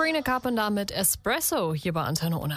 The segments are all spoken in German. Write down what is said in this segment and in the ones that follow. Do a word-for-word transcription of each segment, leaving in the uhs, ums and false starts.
Sabrina Carpenter mit Espresso hier bei Antenne Unna.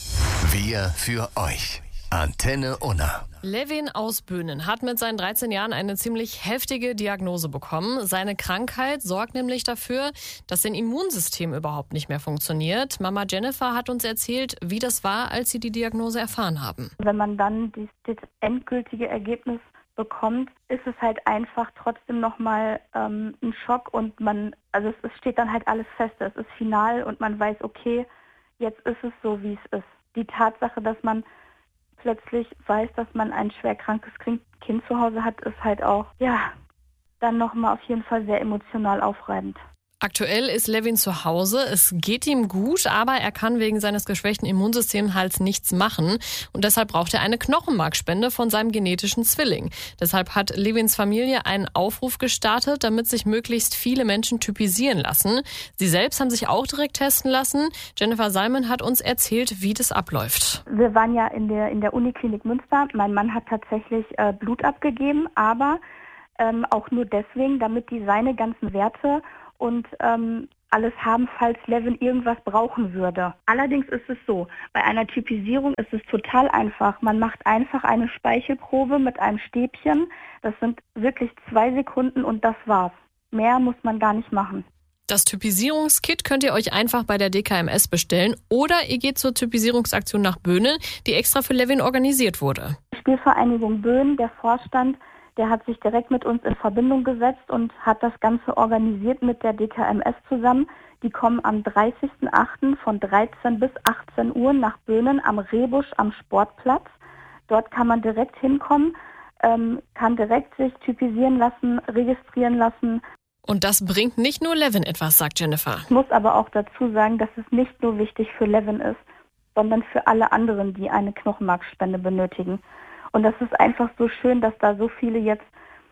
Wir für euch. Antenne Unna. Levin aus Böhnen hat mit seinen dreizehn Jahren eine ziemlich heftige Diagnose bekommen. Seine Krankheit sorgt nämlich dafür, dass sein Immunsystem überhaupt nicht mehr funktioniert. Mama Jennifer hat uns erzählt, wie das war, als sie die Diagnose erfahren haben. Wenn man dann das endgültige Ergebnis bekommt, ist es halt einfach trotzdem nochmal ähm, ein Schock und man, also es, es steht dann halt alles fest, es ist final und man weiß, okay, jetzt ist es so, wie es ist. Die Tatsache, dass man plötzlich weiß, dass man ein schwer krankes Kind zu Hause hat, ist halt auch, ja, dann nochmal auf jeden Fall sehr emotional aufreibend. Aktuell ist Levin zu Hause. Es geht ihm gut, aber er kann wegen seines geschwächten Immunsystems halt nichts machen. Und deshalb braucht er eine Knochenmarkspende von seinem genetischen Zwilling. Deshalb hat Levins Familie einen Aufruf gestartet, damit sich möglichst viele Menschen typisieren lassen. Sie selbst haben sich auch direkt testen lassen. Jennifer Salmen hat uns erzählt, wie das abläuft. Wir waren ja in der, in der Uniklinik Münster. Mein Mann hat tatsächlich äh, Blut abgegeben, aber ähm, auch nur deswegen, damit die seine ganzen Werte und ähm, alles haben, falls Levin irgendwas brauchen würde. Allerdings ist es so, bei einer Typisierung ist es total einfach. Man macht einfach eine Speichelprobe mit einem Stäbchen. Das sind wirklich zwei Sekunden und das war's. Mehr muss man gar nicht machen. Das Typisierungskit könnt ihr euch einfach bei der D K M S bestellen oder ihr geht zur Typisierungsaktion nach Böhnen, die extra für Levin organisiert wurde. Spielvereinigung Böhnen, der Vorstand, der hat sich direkt mit uns in Verbindung gesetzt und hat das Ganze organisiert mit der D K M S zusammen. Die kommen am dreißigsten achten von dreizehn bis achtzehn Uhr nach Böhnen am Rehbusch am Sportplatz. Dort kann man direkt hinkommen, ähm, kann direkt sich typisieren lassen, registrieren lassen. Und das bringt nicht nur Levin etwas, sagt Jennifer. Ich muss aber auch dazu sagen, dass es nicht nur wichtig für Levin ist, sondern für alle anderen, die eine Knochenmarkspende benötigen. Und das ist einfach so schön, dass da so viele jetzt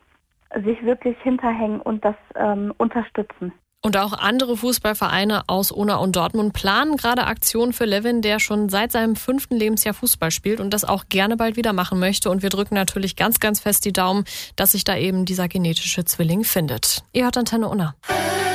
sich wirklich hinterhängen und das ähm, unterstützen. Und auch andere Fußballvereine aus Unna und Dortmund planen gerade Aktionen für Levin, der schon seit seinem fünften Lebensjahr Fußball spielt und das auch gerne bald wieder machen möchte. Und wir drücken natürlich ganz, ganz fest die Daumen, dass sich da eben dieser genetische Zwilling findet. Ihr hört Antenne Unna.